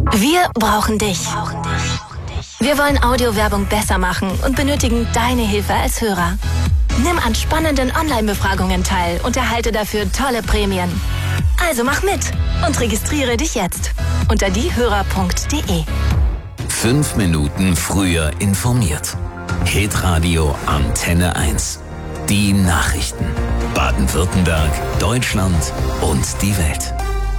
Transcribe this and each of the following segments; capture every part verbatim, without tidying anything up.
Wir brauchen dich. Wir wollen Audiowerbung besser machen und benötigen deine Hilfe als Hörer. Nimm an spannenden Online-Befragungen teil und erhalte dafür tolle Prämien. Also mach mit und registriere dich jetzt unter diehörer punkt de. Fünf Minuten früher informiert. Hitradio Antenne eins. Die Nachrichten. Baden-Württemberg, Deutschland und die Welt.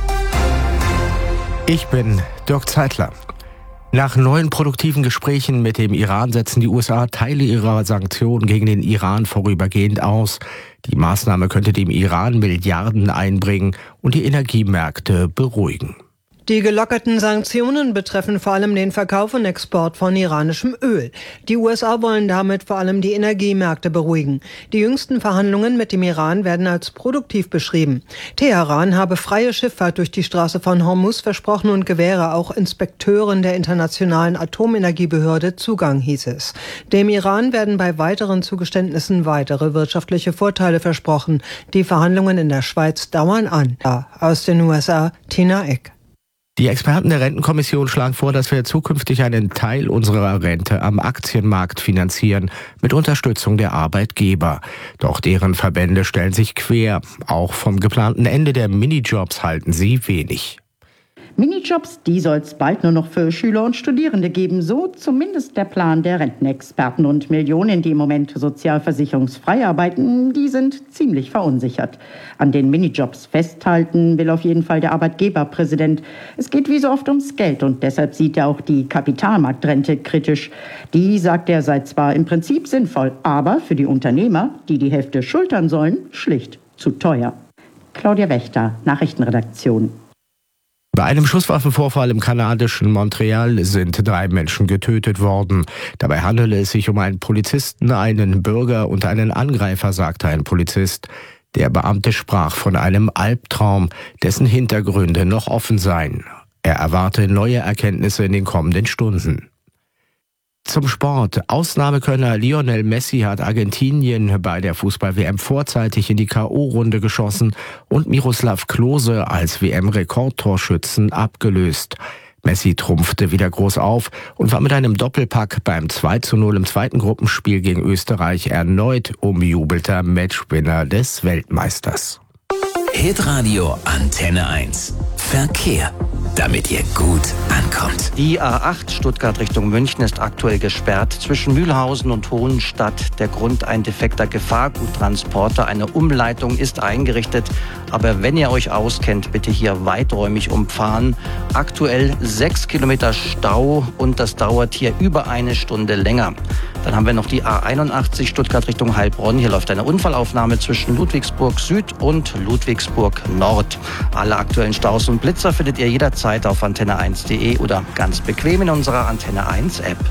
Ich bin Dirk Zeitler. Nach neuen produktiven Gesprächen mit dem Iran setzen die U S A Teile ihrer Sanktionen gegen den Iran vorübergehend aus. Die Maßnahme könnte dem Iran Milliarden einbringen und die Energiemärkte beruhigen. Die gelockerten Sanktionen betreffen vor allem den Verkauf und Export von iranischem Öl. Die U S A wollen damit vor allem die Energiemärkte beruhigen. Die jüngsten Verhandlungen mit dem Iran werden als produktiv beschrieben. Teheran habe freie Schifffahrt durch die Straße von Hormuz versprochen und gewähre auch Inspekteuren der Internationalen Atomenergiebehörde Zugang, hieß es. Dem Iran werden bei weiteren Zugeständnissen weitere wirtschaftliche Vorteile versprochen. Die Verhandlungen in der Schweiz dauern an. Aus den U S A, Tina Eck. Die Experten der Rentenkommission schlagen vor, dass wir zukünftig einen Teil unserer Rente am Aktienmarkt finanzieren, mit Unterstützung der Arbeitgeber. Doch deren Verbände stellen sich quer. Auch vom geplanten Ende der Minijobs halten sie wenig. Minijobs, die soll es bald nur noch für Schüler und Studierende geben. So zumindest der Plan der Rentenexperten. Und Millionen, die im Moment sozialversicherungsfrei arbeiten, die sind ziemlich verunsichert. An den Minijobs festhalten will auf jeden Fall der Arbeitgeberpräsident. Es geht wie so oft ums Geld und deshalb sieht er auch die Kapitalmarktrente kritisch. Die, sagt er, sei zwar im Prinzip sinnvoll, aber für die Unternehmer, die die Hälfte schultern sollen, schlicht zu teuer. Claudia Wächter, Nachrichtenredaktion. Bei einem Schusswaffenvorfall im kanadischen Montreal sind drei Menschen getötet worden. Dabei handele es sich um einen Polizisten, einen Bürger und einen Angreifer, sagte ein Polizist. Der Beamte sprach von einem Albtraum, dessen Hintergründe noch offen seien. Er erwarte neue Erkenntnisse in den kommenden Stunden. Zum Sport. Ausnahmekönner Lionel Messi hat Argentinien bei der Fußball-W M vorzeitig in die K O-Runde geschossen und Miroslav Klose als W M-Rekordtorschützen abgelöst. Messi trumpfte wieder groß auf und war mit einem Doppelpack beim zwei zu null im zweiten Gruppenspiel gegen Österreich erneut umjubelter Matchwinner des Weltmeisters. Hitradio Antenne eins. Verkehr, damit ihr gut ankommt. Die A acht Stuttgart Richtung München ist aktuell gesperrt zwischen Mühlhausen und Hohenstadt. Der Grund ein defekter Gefahrguttransporter. Eine Umleitung ist eingerichtet. Aber wenn ihr euch auskennt, bitte hier weiträumig umfahren. Aktuell sechs Kilometer Stau und das dauert hier über eine Stunde länger. Dann haben wir noch die A einundachtzig Stuttgart Richtung Heilbronn. Hier läuft eine Unfallaufnahme zwischen Ludwigsburg Süd und Ludwigsburg Nord. Alle aktuellen Staus und Blitzer findet ihr jederzeit auf antenne eins punkt de oder ganz bequem in unserer Antenne eins App.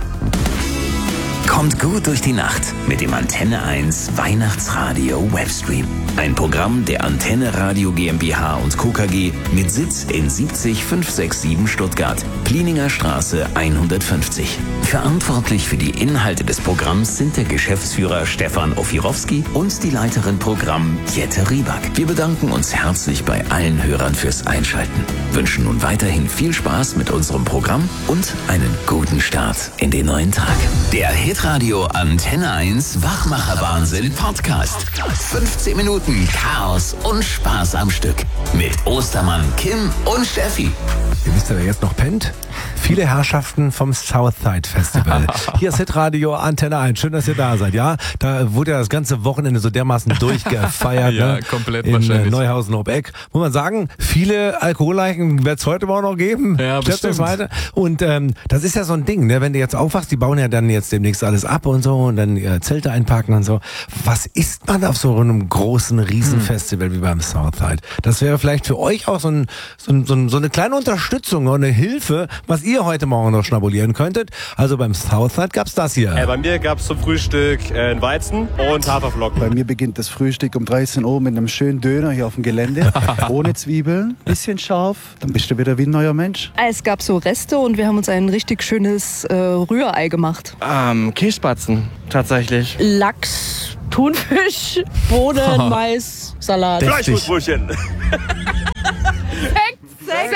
Kommt gut durch die Nacht mit dem Antenne eins Weihnachtsradio Webstream. Ein Programm der Antenne Radio GmbH und Co. K G mit Sitz in siebzig fünfhundertsiebenundsiebzig Stuttgart, Plininger Straße hundertfünfzig. Verantwortlich für die Inhalte des Programms sind der Geschäftsführer Stefan Ofirowski und die Leiterin Programm Jette Rieback. Wir bedanken uns herzlich bei allen Hörern fürs Einschalten, wünschen nun weiterhin viel Spaß mit unserem Programm und einen guten Start in den neuen Tag. Der Hitradio Antenne eins Wachmacher-Wahnsinn Podcast. fünfzehn Minuten Chaos und Spaß am Stück. Mit Ostermann, Kim und Steffi. Ihr wisst ja, wer jetzt noch pennt? Viele Herrschaften vom Southside Festival. Hier ist Hitradio Antenne eins. Schön, dass ihr da seid. Ja, da wurde ja das ganze Wochenende so dermaßen durchgefeiert. Ja, ne? komplett in wahrscheinlich. Neuhausen ob Eck. Muss man sagen, viele Alkoholleichen wird es heute auch noch geben. Ja, bestimmt. Und ähm, das ist ja so ein Ding, ne? Wenn du jetzt aufwachst, die bauen ja dann jetzt demnächst alles ab und so und dann äh, Zelte einpacken und so. Was isst man auf so einem großen Riesenfestival hm. wie beim Southside? Das wäre vielleicht für euch auch so, ein, so, ein, so, ein, so eine kleine Unterstützung oder eine Hilfe, was ihr heute Morgen noch schnabulieren könntet. Also beim Southside gab's das hier. Äh, bei mir gab's zum Frühstück äh, ein Weizen und Haferflocken. Bei mir beginnt das Frühstück um dreizehn Uhr mit einem schönen Döner hier auf dem Gelände. Ohne Zwiebeln, bisschen scharf. Dann bist du wieder wie ein neuer Mensch. Es gab so Reste und wir haben uns ein richtig schönes äh, Rührei gemacht. Ähm, Kässpatzen, tatsächlich. Lachs, Thunfisch, Bohnen, Mais, Salat. Fleischwurstbrötchen. Sekt, Sekt.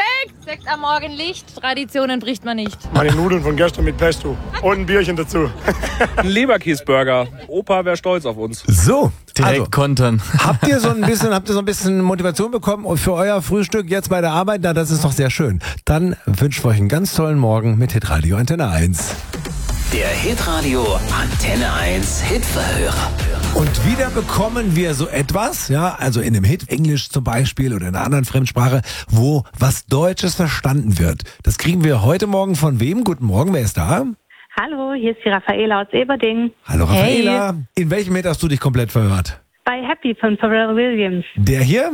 Sekt am Morgenlicht, Traditionen bricht man nicht. Meine Nudeln von gestern mit Pesto und ein Bierchen dazu. Ein Leberkäsburger. Opa wäre stolz auf uns. So, direkt also, kontern. Habt ihr so ein bisschen, habt ihr so ein bisschen Motivation bekommen für euer Frühstück jetzt bei der Arbeit? Na, das ist doch sehr schön. Dann wünschen wir euch einen ganz tollen Morgen mit Hitradio Antenne eins. Der Hitradio Antenne eins Hitverhörer. Und wieder bekommen wir so etwas, ja, also in dem Hit Englisch zum Beispiel oder in einer anderen Fremdsprache, wo was Deutsches verstanden wird. Das kriegen wir heute Morgen von wem? Guten Morgen, wer ist da? Hallo, hier ist die Raffaela aus Eberding. Hallo Raffaela. Hey. In welchem Hit hast du dich komplett verhört? Bei Happy von Pharrell Williams. Der hier?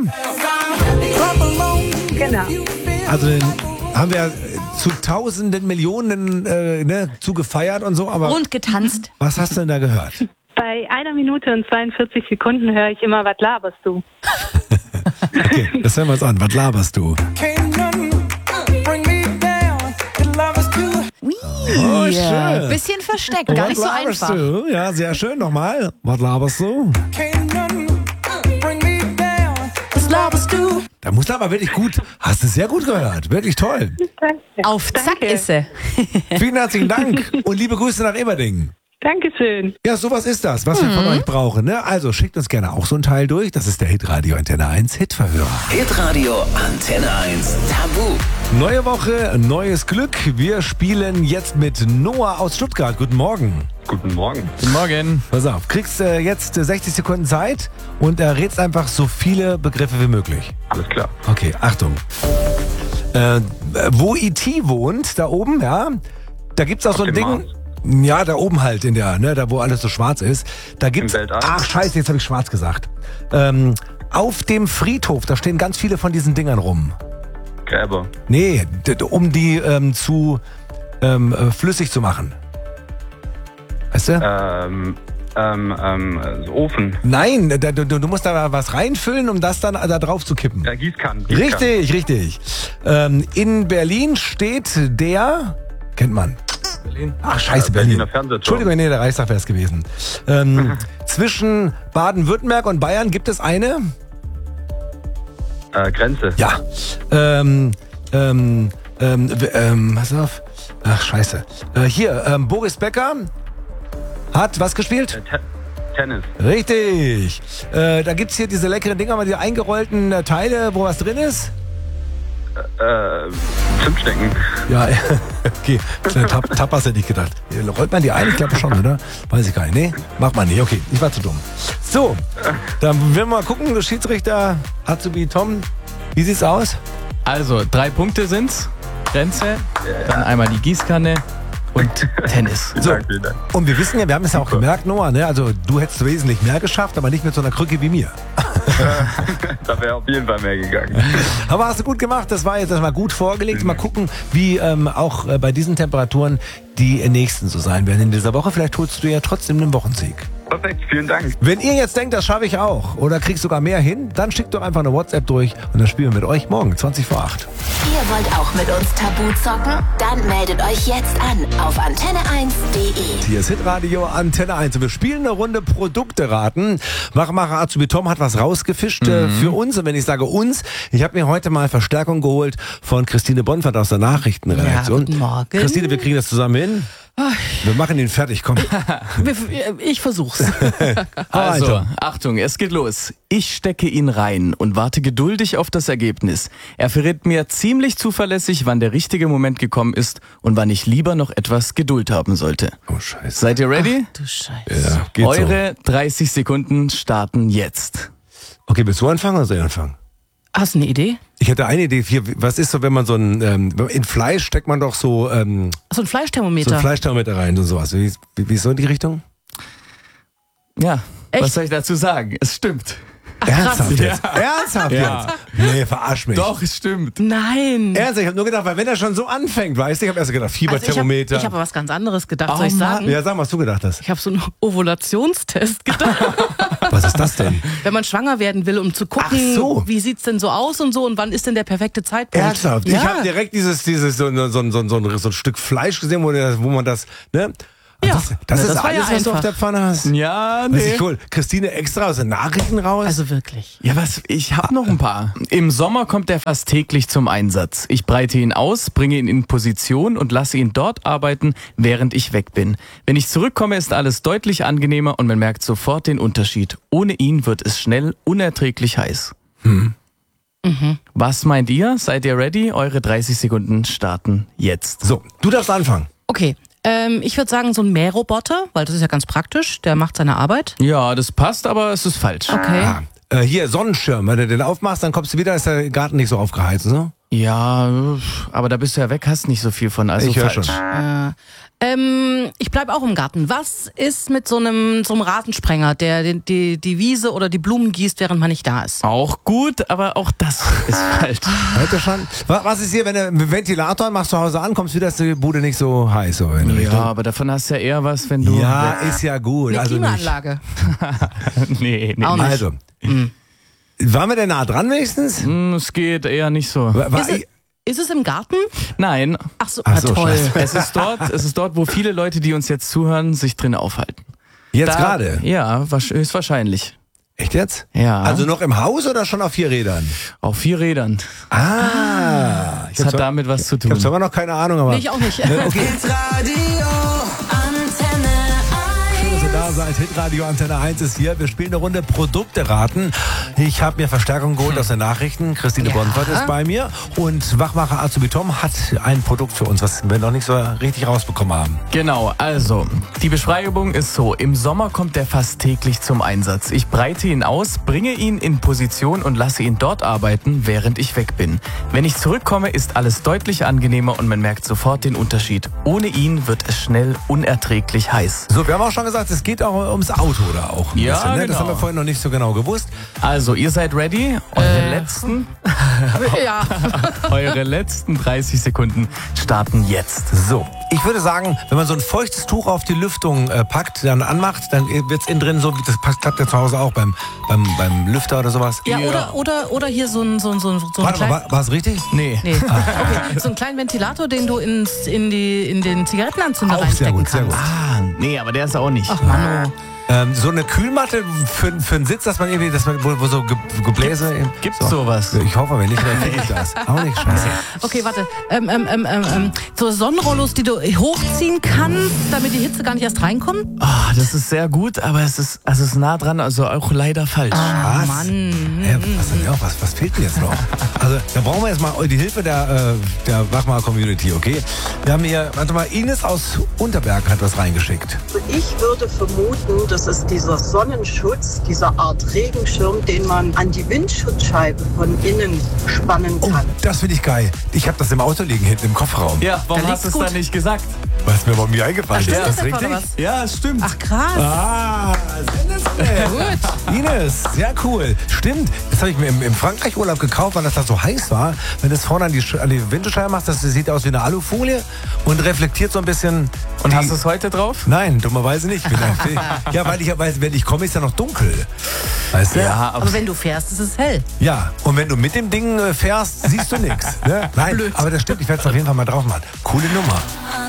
Genau. Also den haben wir zu tausenden Millionen äh, ne, zu gefeiert und so, aber... Und getanzt. Was hast du denn da gehört? Bei einer Minute und zweiundvierzig Sekunden höre ich immer, was laberst du? Okay, das hören wir uns an. Was laberst du? Oh, schön. Bisschen versteckt, gar Was nicht so laberst einfach. Du? Ja, sehr schön. Nochmal. Was laberst du? Was laberst du? Da musst du aber wirklich gut. Hast du sehr gut gehört. Wirklich toll. Danke. Auf Zack ist sie. Vielen herzlichen Dank und liebe Grüße nach Eberding. Dankeschön. Ja, sowas ist das, was wir von euch brauchen. Ne? Also schickt uns gerne auch so ein Teil durch. Das ist der Hitradio Antenne eins Hitverhörer. Hitradio Antenne eins Tabu. Neue Woche, neues Glück. Wir spielen jetzt mit Noah aus Stuttgart. Guten Morgen. Guten Morgen. Guten Morgen. Pass auf, kriegst äh, jetzt äh, sechzig Sekunden Zeit und errätst einfach so viele Begriffe wie möglich. Alles klar. Okay, Achtung. Äh, wo E T wohnt, da oben, ja, da gibt's auch Auf so ein dem Ding. Ja, da oben halt in der, ne, da wo alles so schwarz ist. Da gibt's. Im Weltall? Ach scheiße, jetzt habe ich schwarz gesagt. Ähm, auf dem Friedhof, da stehen ganz viele von diesen Dingern rum. Gräber. Nee, d- d- um die ähm, zu ähm, äh, flüssig zu machen. Weißt du? Ähm, ähm, ähm, so Ofen. Nein, da, du, du musst da was reinfüllen, um das dann da drauf zu kippen. Ja, Gießkannen. Gießkannen. Richtig, richtig. Ähm, in Berlin steht der, kennt man. Berlin. Ach scheiße, äh, Berlin. Berliner Fernsehturm. Entschuldigung, nee, der Reichstag wäre es gewesen. Ähm, zwischen Baden-Württemberg und Bayern gibt es eine? Äh, Grenze. Ja. Ähm, ähm, ähm, w- ähm, pass auf. Ach scheiße. Äh, hier, ähm, Boris Becker hat was gespielt? Äh, te- Tennis. Richtig. Äh, da gibt's hier diese leckeren Dinger, mal die eingerollten äh, Teile, wo was drin ist. Äh, Zimtstecken. Ja, okay. Kleine Tap Tapas hätte ich gedacht. Rollt man die ein? Ich glaube schon, oder? Weiß ich gar nicht. Nee, macht man nicht. Okay, ich war zu dumm. So, dann werden wir mal gucken. Schiedsrichter Azubi Tom, wie sieht's aus? Also, drei Punkte sind's. Grenze, dann einmal die Gießkanne und Tennis. So, und wir wissen ja, wir haben es ja auch gemerkt, Noah, ne? Also du hättest wesentlich mehr geschafft, aber nicht mit so einer Krücke wie mir. Da wäre auf jeden Fall mehr gegangen. Aber hast du gut gemacht, das war jetzt erstmal gut vorgelegt. Mal gucken, wie ähm, auch äh, bei diesen Temperaturen die nächsten so sein werden in dieser Woche. Vielleicht holst du ja trotzdem einen Wochensieg. Perfekt, vielen Dank. Wenn ihr jetzt denkt, das schaffe ich auch oder kriegst sogar mehr hin, dann schickt doch einfach eine WhatsApp durch und dann spielen wir mit euch morgen zwanzig vor acht. Ihr wollt auch mit uns Tabu zocken? Dann meldet euch jetzt an auf antenne eins punkt de. Hier ist Hitradio Antenne eins und wir spielen eine Runde Produkte raten. Machmacher Azubi Tom hat was rausgefischt äh, Mhm. für uns und wenn ich sage uns, ich habe mir heute mal Verstärkung geholt von Christine Bonfant aus der Nachrichtenredaktion. Ja, guten Morgen. Christine, wir kriegen das zusammen hin. Wir machen ihn fertig, komm. Ich versuch's. Also, Achtung, es geht los. Ich stecke ihn rein und warte geduldig auf das Ergebnis. Er verrät mir ziemlich zuverlässig, wann der richtige Moment gekommen ist und wann ich lieber noch etwas Geduld haben sollte. Oh, scheiße. Seid ihr ready? Ach, du Scheiße. Ja, geht Eure dreißig Sekunden starten jetzt. so. Okay, willst du anfangen oder soll ich anfangen? Hast du eine Idee? Ich hätte eine Idee. Hier, was ist so, wenn man so ein, ähm, in Fleisch steckt man doch so, ähm, So ein Fleischthermometer. so ein Fleischthermometer rein und sowas. Wie, wie, wie ist so in die Richtung? Ja, Echt? was soll ich dazu sagen? Es stimmt. Ernsthaft jetzt? Ja. Ernsthaft Ja. jetzt? Nee, verarsch mich. Doch, es stimmt. Nein. Ernsthaft, ich habe nur gedacht, weil wenn er schon so anfängt, weißt du, ich habe erst gedacht, Fieberthermometer. Also ich habe hab was ganz anderes gedacht, Oh, soll ich sagen? Ja, sag mal, was du gedacht hast. Ich habe so einen Ovulationstest gedacht. Was ist das denn? Wenn man schwanger werden will, um zu gucken, Ach so. wie sieht's denn so aus und so und wann ist denn der perfekte Zeitpunkt? Ernsthaft? Ja. Ich habe direkt dieses, dieses so, so, so, so, so, so ein Stück Fleisch gesehen, wo, der, wo man das, ne? Ja. Das, das, das ist war alles, ja was du einfach. auf der Pfanne hast? Ja, Was nee. ich cool. Christine extra aus den Nachrichten raus? Also wirklich. Ja, was? Ich habe noch ein paar. Im Sommer kommt er fast täglich zum Einsatz. Ich breite ihn aus, bringe ihn in Position und lasse ihn dort arbeiten, während ich weg bin. Wenn ich zurückkomme, ist alles deutlich angenehmer und man merkt sofort den Unterschied. Ohne ihn wird es schnell unerträglich heiß. Hm. Mhm. Was meint ihr? Seid ihr ready? Eure dreißig Sekunden starten jetzt. So, du darfst anfangen. Okay. Ähm, ich würde sagen, so ein Mähroboter, weil das ist ja ganz praktisch. Der macht seine Arbeit. Ja, das passt, aber es ist falsch. Okay. Ah, äh, hier, Sonnenschirm. Wenn du den aufmachst, dann kommst du wieder, ist der Garten nicht so aufgeheizt, ne? Ja, aber da bist du ja weg, hast nicht so viel von. Also Ich hör falsch. schon. Äh, ähm, ich bleib auch im Garten. Was ist mit so einem so einem Rasensprenger, der die, die, die Wiese oder die Blumen gießt, während man nicht da ist? Auch gut, aber auch das ist falsch. Heute schon. Wa- Was ist hier, wenn du mit Ventilator machst zu Hause an, kommst du wieder, ist die Bude nicht so heiß? So in Ja, Richtung? aber davon hast du ja eher was, wenn du... Ja, ist ja gut. Eine Also nicht. Klimaanlage. nee, nee. Auch nicht. Also, waren wir denn nah dran wenigstens? Hm, es geht eher nicht so. Wa- wa- Ist es, ist es im Garten? Nein, Ach so, Ach na so, toll. scheiße. es ist dort, es ist dort, wo viele Leute, die uns jetzt zuhören, sich drin aufhalten. Jetzt Da- gerade? Ja, wasch- ist wahrscheinlich. Echt jetzt? Ja. Also noch im Haus oder schon auf vier Rädern? Auf vier Rädern. Ah. Ich Das hab hat zwar- damit was zu Ich tun. habe zwar immer noch keine Ahnung, aber... Nee, ich auch nicht. Okay. Schön, dass ihr da seid. Hitradio Antenne eins ist hier. Wir spielen eine Runde Produkte raten. Ich habe mir Verstärkung geholt aus den Nachrichten. Christine Ja. Bonfert ist bei mir. Und Wachmacher Azubi Tom hat ein Produkt für uns, was wir noch nicht so richtig rausbekommen haben. Genau, also, die Beschreibung ist so. Im Sommer kommt er fast täglich zum Einsatz. Ich breite ihn aus, bringe ihn in Position und lasse ihn dort arbeiten, während ich weg bin. Wenn ich zurückkomme, ist alles deutlich angenehmer und man merkt sofort den Unterschied. Ohne ihn wird es schnell unerträglich heiß. So, wir haben auch schon gesagt, es geht auch ums Auto da auch. ein Ja, bisschen, ne? Das genau. haben wir vorhin noch nicht so genau gewusst. Also, ihr seid ready? Eure Äh. letzten... Ja. Eure letzten dreißig Sekunden starten jetzt. So, ich würde sagen, wenn man so ein feuchtes Tuch auf die Lüftung äh, packt, dann anmacht, dann wird's innen drin so, wie das klappt ja zu Hause auch beim, beim, beim Lüfter oder sowas. Ja, oder, oder, oder hier so ein, so ein, so ein, so ein Warte mal, klein- war, war's richtig? Nee. Nee. Okay. So einen kleinen Ventilator, den du ins, in, die, in den Zigarettenanzünder Auch sehr reinstecken gut, sehr kannst. gut. Ah, nee, aber der ist auch nicht. Ach Mann, Ähm, so eine Kühlmatte für, für einen Sitz, dass man irgendwie, dass man, wo, wo so Ge Gebläse... Gibt's so. sowas? Ich hoffe, wenn nicht, dann kriege ich das. Auch nicht scheiße. Okay, warte. Ähm, ähm, ähm, ähm, ähm, so Sonnenrollos, die du hochziehen kannst, damit die Hitze gar nicht erst reinkommt? Ah, das ist sehr gut, aber es ist, es ist nah dran, also auch leider falsch. Ah, Was? Mann. Hä, was, denn, ja, was, was fehlt denn jetzt noch? Also, da brauchen wir jetzt mal die Hilfe der, äh, der Wachmacher-Community, okay? Wir haben hier, warte mal, Ines aus Unterberg hat was reingeschickt. Ich würde vermuten, das ist dieser Sonnenschutz, dieser Art Regenschirm, den man an die Windschutzscheibe von innen spannen kann. Das finde ich geil. Ich habe das im Auto liegen, hinten im Kofferraum. Ja, warum Da hast du es liegt's dann nicht gesagt? Was mir bei mir eingefallen ist. Ach, Ist das stimmt das richtig? etwa, oder was? Ja, es stimmt. Ach krass. Ah, sensationell. Gut. Ines, sehr cool. Stimmt, das habe ich mir im, im Frankreich-Urlaub gekauft, weil das da so heiß war. Wenn du es vorne an die, Sch- an die Windschutzscheibe machst, das sieht aus wie eine Alufolie und reflektiert so ein bisschen. Und die- hast du es heute drauf? Nein, dummerweise nicht. Ja, weil ich, weil, wenn ich komme, ist ja noch dunkel. Weißt du? Ja, Aber wenn du fährst, ist es hell. Ja, und wenn du mit dem Ding äh, fährst, siehst du nichts. Ne? Nein, Blöd. aber das stimmt, ich werde es auf jeden Fall mal drauf machen. Coole Nummer.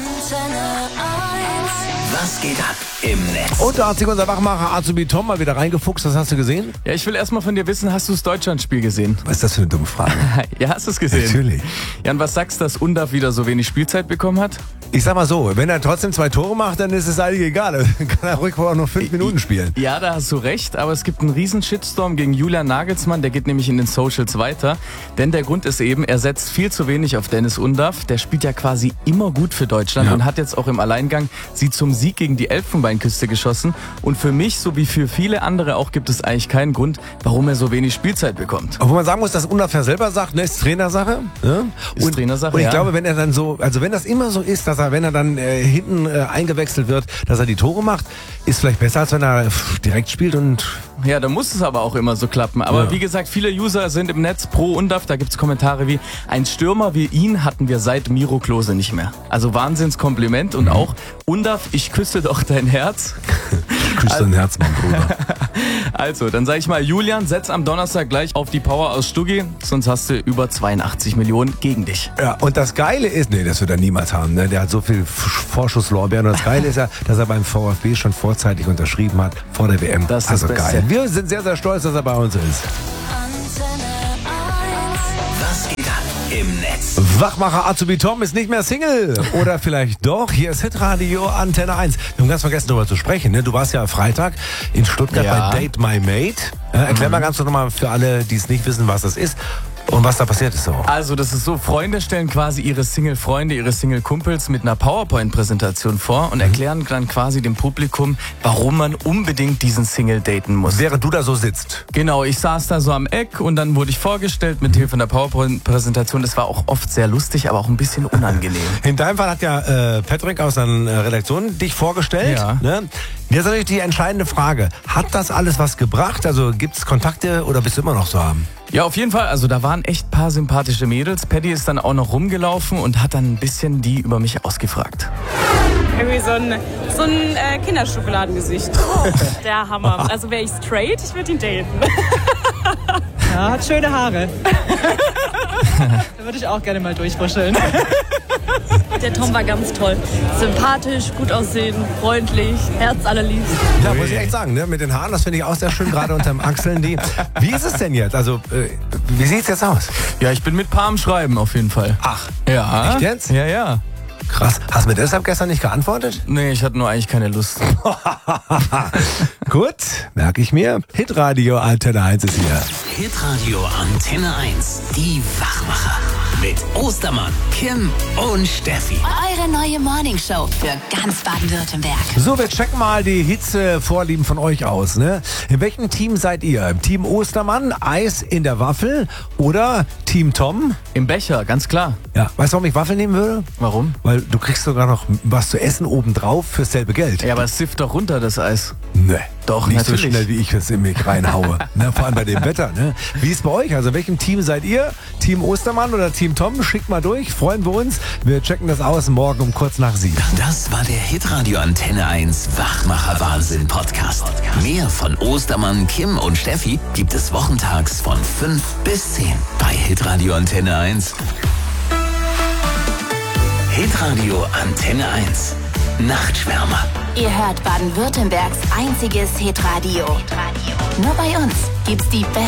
Was geht ab im Netz? Und da hat sich unser Wachmacher Azubi Tom mal wieder reingefuchst. Das hast du gesehen? Ja, ich will erstmal von dir wissen, hast du das Deutschlandspiel gesehen? Was ist das für eine dumme Frage? Ja, hast du es gesehen? Natürlich. Ja, und was sagst du, dass Undav wieder so wenig Spielzeit bekommen hat? Ich sag mal so, wenn er trotzdem zwei Tore macht, dann ist es eigentlich egal. Dann kann er ruhig auch noch fünf Minuten spielen. Ja, da hast du recht, aber es gibt einen riesen Shitstorm gegen Julian Nagelsmann, der geht nämlich in den Socials weiter. Denn der Grund ist eben, er setzt viel zu wenig auf Dennis Undav. Der spielt ja quasi immer gut für Deutschland Ja. und hat jetzt auch im Alleingang sie zum Sieg gegen die Elfenbeinküste geschossen. Und für mich, so wie für viele andere auch, gibt es eigentlich keinen Grund, warum er so wenig Spielzeit bekommt. Obwohl man sagen muss, dass Undav ja selber sagt, ne, ist Trainersache. Ne? Ist und, Trainersache, Und ich ja. glaube, wenn er dann so, also wenn das immer so ist, dass er, wenn er dann äh, hinten äh, eingewechselt wird, dass er die Tore macht, ist vielleicht besser, als wenn er pff, direkt spielt und... Ja, da muss es aber auch immer so klappen. Aber Ja. wie gesagt, viele User sind im Netz pro Undav. Da gibt's Kommentare wie, ein Stürmer wie ihn hatten wir seit Miro Klose nicht mehr. Also Wahnsinnskompliment. Und auch, Undav, ich küsse doch dein Herz. Küss dein Herz, mein Bruder. Also, dann sage ich mal, Julian, setz am Donnerstag gleich auf die Power aus Stuggi, sonst hast du über zweiundachtzig Millionen gegen dich. Ja, und das Geile ist, nee, das wird er niemals haben, ne? Der hat so viel Vorschusslorbeeren. Und das Geile ist ja, dass er beim VfB schon vorzeitig unterschrieben hat, vor der W M. Das ist also das geil. Wir sind sehr, sehr stolz, dass er bei uns ist. Was geht ab im Netz? Wachmacher Azubi Tom ist nicht mehr Single. Oder vielleicht doch. Hier ist Hitradio Antenne eins. Wir haben ganz vergessen, darüber zu sprechen. Ne? Du warst ja Freitag in Stuttgart Ja. bei Date My Mate. Äh, erklär Mhm. mal ganz kurz nochmal für alle, die es nicht wissen, was das ist und was da passiert ist so. Also das ist so, Freunde stellen quasi ihre Single-Freunde, ihre Single-Kumpels mit einer PowerPoint-Präsentation vor und erklären dann quasi dem Publikum, warum man unbedingt diesen Single daten muss. Während du da so sitzt. Genau, ich saß da so am Eck und dann wurde ich vorgestellt mit Hilfe einer PowerPoint-Präsentation. Das war auch oft sehr lustig, aber auch ein bisschen unangenehm. In deinem Fall hat ja äh, Patrick aus seiner Redaktion dich vorgestellt. Ja. Ne? Jetzt natürlich die entscheidende Frage. Hat das alles was gebracht? Also gibt es Kontakte oder bist du immer noch so haben? Ja, auf jeden Fall. Also da waren echt ein paar sympathische Mädels. Paddy ist dann auch noch rumgelaufen und hat dann ein bisschen die über mich ausgefragt. Irgendwie so ein, so ein äh, Kinderschokoladengesicht. Der Hammer. Also wäre ich straight, ich würde ihn daten. Ja, hat schöne Haare. Da würde ich auch gerne mal durchwurscheln. Der Tom war ganz toll. Sympathisch, gut aussehen, freundlich, Herz allerliebst. Ja, muss ich echt sagen, ne? Mit den Haaren, das finde ich auch sehr schön, gerade unterm Achseln. Die. Wie ist es denn jetzt? Also, äh, wie sieht es jetzt aus? Ja, ich bin mit Paar am Schreiben auf jeden Fall. Ach, ja. echt jetzt? Ja, ja. Krass. Hast du mir deshalb gestern nicht geantwortet? Nee, ich hatte nur eigentlich keine Lust. Gut, merke ich mir. Hitradio Antenne eins ist hier. Hitradio Antenne eins, die Wachmacher. Mit Ostermann, Kim und Steffi. Eure neue Morningshow für ganz Baden-Württemberg. So, wir checken mal die Hitze-Vorlieben von euch aus. Ne? In welchem Team seid ihr? Team Ostermann, Eis in der Waffel oder Team Tom? Im Becher, ganz klar. Ja, weißt du, warum ich Waffel nehmen würde? Warum? Weil du kriegst sogar noch was zu essen obendrauf fürs selbe Geld. Ja, aber es sifft doch runter, das Eis. Nee. Doch, nicht natürlich. so schnell, wie ich es in mich reinhaue. Ne, vor allem bei dem Wetter. Ne? Wie ist bei euch? Also, welchem Team seid ihr? Team Ostermann oder Team Tom? Schickt mal durch, freuen wir uns. Wir checken das aus morgen um kurz nach sieben. Das war der Hitradio Antenne eins Wachmacher Wahnsinn Podcast. Mehr von Ostermann, Kim und Steffi gibt es wochentags von fünf bis zehn bei Hitradio Antenne eins. Hitradio Antenne eins. Nachtschwärmer. Ihr hört Baden-Württembergs einziges Hitradio. Nur bei uns gibt's die besten